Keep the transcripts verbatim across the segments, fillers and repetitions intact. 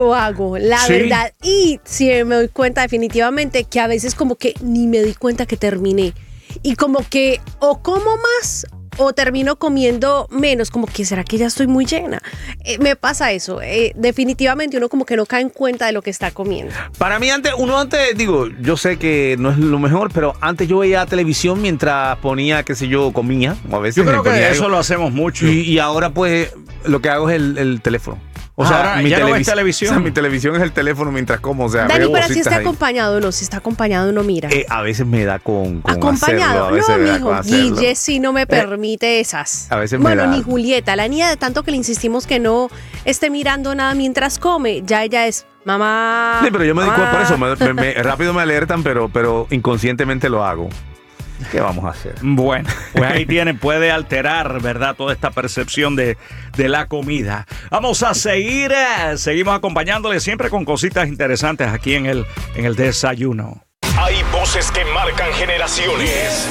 Lo hago, la ¿Sí? verdad. Y sí me doy cuenta definitivamente que a veces como que ni me doy cuenta que terminé. Y como que o como más o termino comiendo menos, como que ¿será que ya estoy muy llena? Eh, me pasa eso, eh, definitivamente uno como que no cae en cuenta de lo que está comiendo. Para mí antes, uno antes, digo, yo sé que no es lo mejor, pero antes yo veía televisión mientras ponía, qué sé yo, comía. O a veces Yo creo que ponía eso algo. lo hacemos mucho. Y, y ahora pues lo que hago es el, el teléfono. O sea, Ahora, mi, ¿ya no ves televis- televisión? o sea, mi televisión es el teléfono mientras como. O sea, Dani, veo pero si cositas está ahí. acompañado o no, si está acompañado uno mira. Eh, a veces me da con, con Acompañado, hacerlo, a veces no, me da mijo, con hacerlo. Guille sí no me permite esas. a veces me bueno, da. ni Julieta, la niña de tanto que le insistimos que no esté mirando nada mientras come, ya ella es mamá. Sí, pero yo me di mamá. cuenta por eso, me, me- me- rápido me alertan, pero, pero inconscientemente lo hago. ¿Qué vamos a hacer? Bueno, pues ahí tiene, puede alterar, ¿verdad? Toda esta percepción de, de la comida. Vamos a seguir, eh, seguimos acompañándole siempre con cositas interesantes aquí en el, en el desayuno. Hay voces que marcan generaciones.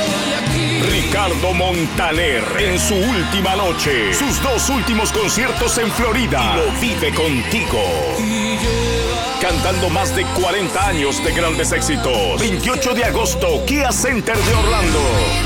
Ricardo Montaner en su última noche, sus dos últimos conciertos en Florida, y lo vive contigo. Cantando más de cuarenta años de grandes éxitos. veintiocho de agosto, Kia Center de Orlando.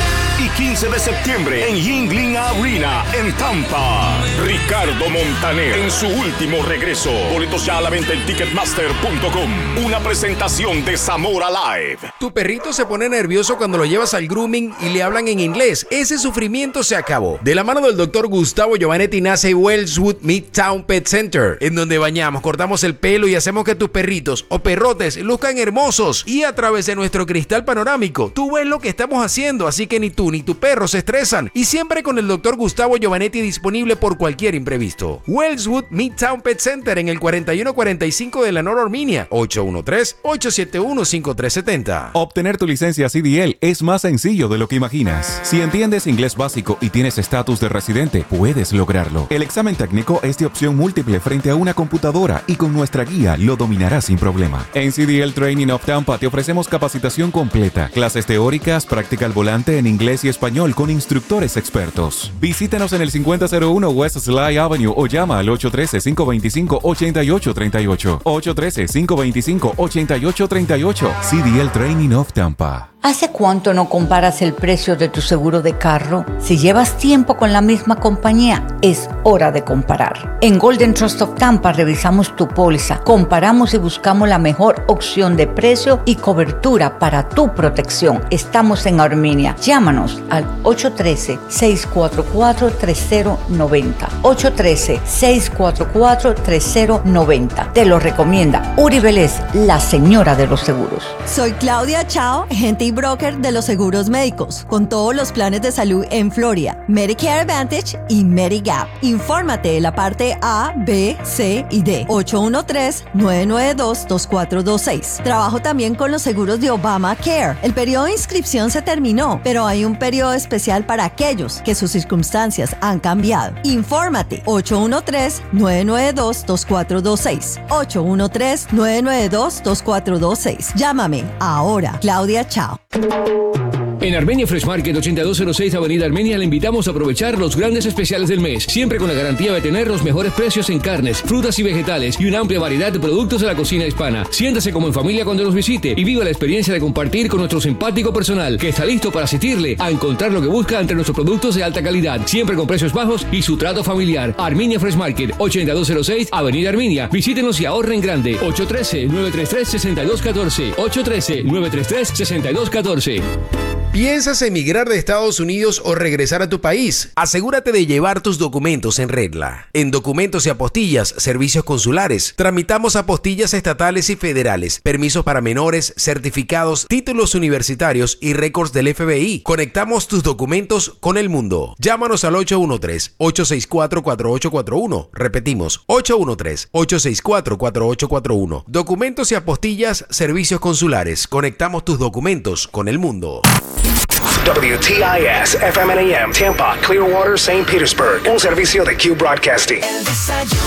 Y quince de septiembre en Yuengling Arena en Tampa. Ricardo Montaner en su último regreso. Boletos ya a la venta en ticketmaster punto com. Una presentación de Zamora Live. Tu perrito se pone nervioso cuando lo llevas al grooming y le hablan en inglés. Ese sufrimiento se acabó. De la mano del doctor Gustavo Giovanetti nace Wellswood Midtown Pet Center, en donde bañamos, cortamos el pelo y hacemos que tus perritos o perrotes luzcan hermosos. Y a través de nuestro cristal panorámico, tú ves lo que estamos haciendo, así que ni tú ni tu perro se estresan. Y siempre con el doctor Gustavo Giovanetti disponible por cualquier imprevisto. Wellswood Midtown Pet Center en el cuarenta y uno cuarenta y cinco de la North Armenia. ocho uno tres, ocho siete uno, cinco tres siete cero. Obtener tu licencia C D L es más sencillo de lo que imaginas. Si entiendes inglés básico y tienes estatus de residente, puedes lograrlo. El examen técnico es de opción múltiple frente a una computadora y con nuestra guía lo dominarás sin problema. En C D L Training of Tampa te ofrecemos capacitación completa, clases teóricas, práctica al volante en inglés y español con instructores expertos. Visítanos en el cincuenta cero uno West Sly Avenue o llama al ocho uno tres, cinco dos cinco, ocho ocho tres ocho. ocho uno tres, cinco dos cinco, ocho ocho tres ocho. C D L Training of Tampa. ¿Hace cuánto no comparas el precio de tu seguro de carro? Si llevas tiempo con la misma compañía, es hora de comparar. En Golden Trust of Tampa revisamos tu póliza, comparamos y buscamos la mejor opción de precio y cobertura para tu protección. Estamos en Armenia. Llámanos al ocho uno tres, seis cuatro cuatro, tres cero nueve cero. ocho uno tres, seis cuatro cuatro, tres cero nueve cero. Te lo recomienda Uri Vélez, la señora de los seguros. Soy Claudia Chao, agente y broker de los seguros médicos, con todos los planes de salud en Florida, Medicare Advantage y Medigap. Infórmate de la parte A, B, C y D. ocho uno tres, nueve nueve dos, dos cuatro dos seis. Trabajo también con los seguros de Obamacare. El periodo de inscripción se terminó, pero hay un periodo especial para aquellos que sus circunstancias han cambiado. Infórmate. ocho uno tres, nueve nueve dos, dos cuatro dos seis. ocho uno tres, nueve nueve dos, dos cuatro dos seis. Llámame ahora. Claudia Chao. En Armenia Fresh Market ochenta y dos cero seis Avenida Armenia le invitamos a aprovechar los grandes especiales del mes, siempre con la garantía de tener los mejores precios en carnes, frutas y vegetales y una amplia variedad de productos de la cocina hispana. Siéntase como en familia cuando nos visite y viva la experiencia de compartir con nuestro simpático personal que está listo para asistirle a encontrar lo que busca entre nuestros productos de alta calidad, siempre con precios bajos y su trato familiar. Armenia Fresh Market ochenta y dos cero seis Avenida Armenia. Visítenos y ahorren grande. ocho uno tres, nueve tres tres, seis dos uno cuatro. ocho uno tres, nueve tres tres, seis dos uno cuatro. ¿Piensas emigrar de Estados Unidos o regresar a tu país? Asegúrate de llevar tus documentos en regla. En Documentos y Apostillas, Servicios Consulares, tramitamos apostillas estatales y federales, permisos para menores, certificados, títulos universitarios y récords del F B I. Conectamos tus documentos con el mundo. Llámanos al ocho uno tres, ocho seis cuatro, cuatro ocho cuatro uno. Repetimos, ocho uno tres, ocho seis cuatro, cuatro ocho cuatro uno. Documentos y Apostillas, Servicios Consulares. Conectamos tus documentos con el mundo. W T I S F M N A M Tampa, Clearwater, Saint Petersburg. Un servicio de Q Broadcasting.